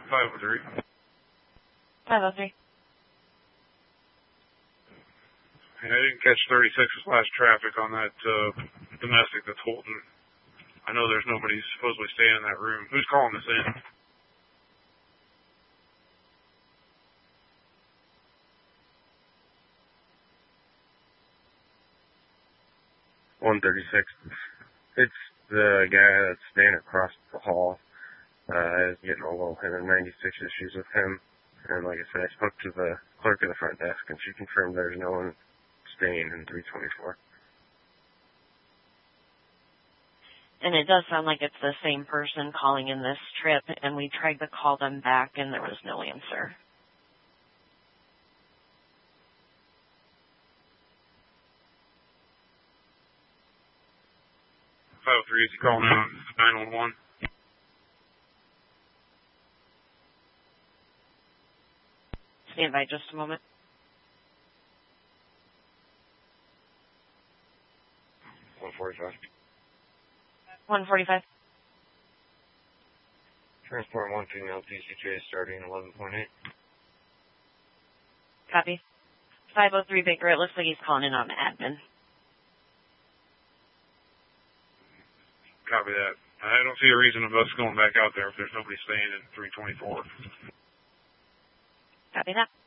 503. 503. And I didn't catch 36's last traffic on that domestic that's Holton. I know there's nobody supposedly staying in that room. Who's calling this in? 136. It's the guy that's staying across the hall. Is getting a little 96 issues with him. And like I said, I spoke to the clerk at the front desk, and she confirmed there's no one staying in 324. And it does sound like it's the same person calling in this trip, and we tried to call them back, and there was no answer. Is he calling out? This is 911. Stand by just a moment. 145. 145. Transport 1 female PCJ starting 11.8. Copy. 503 Baker, it looks like he's calling in on admin. Copy that. I don't see a reason of us going back out there if there's nobody staying in 324. Copy that.